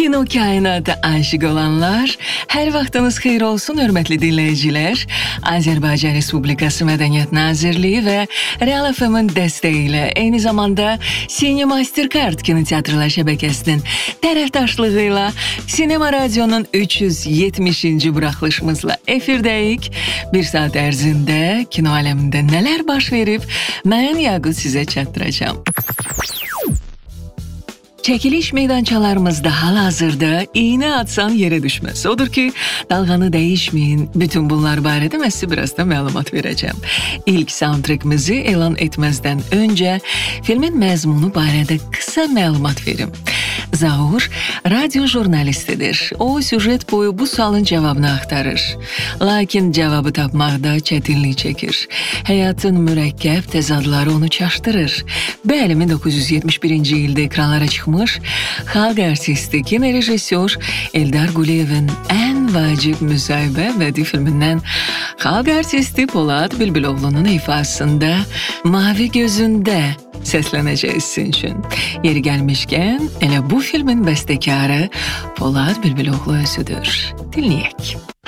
Kino kainata aşık olanlar, her vaxtınız xeyir olsun hörmətli dinləyicilər. Azərbaycan Respublikası Mədəniyyət Nazirliyi və Real FM-in dəstəyi ilə eyni zamanda Cinema Mastercard kinoteatrlar şəbəkəsinin tərəfdaşlığı ilə Sinema Radio'nun 370-ci buraxılışımızla efirdəyik. Bir saat ərzində kino aləmində nələr baş verib, mən Yaqut sizə çatdıracağım. Çekiliş meydançalarımızda hal-hazırda iğne atsan yere düşmez. Odur ki dalğanı değişmeyin. Bütün bunlar barədə mən sizə biraz da məlumat verəcəm. İlk soundtrackimizi elan etməzdən öncə filmin məzmunu barədə qısa məlumat verim. Zaur radyo jurnalistidir. O süjet boyu bu sualın cevabını axtarır. Lakin cevabı tapmaqda çətinlik çəkir. Həyatın mürəkkəb təzadları onu çaşdırır. Bəli, 1971-ci ildə ekranlara çıxmış xalq artisti, kinorejissor Eldar Quliyevin ən vacib müsahibə bədii filmindən xalq artisti Polad Bülbüloğlu'nun ifasında Mavi Gözündə səslənəcək sizin üçün. Yeri gəlmişkən, elə bu filmin bəstəkarı Polad Bülbüloğlu özüdür. Dinləyək.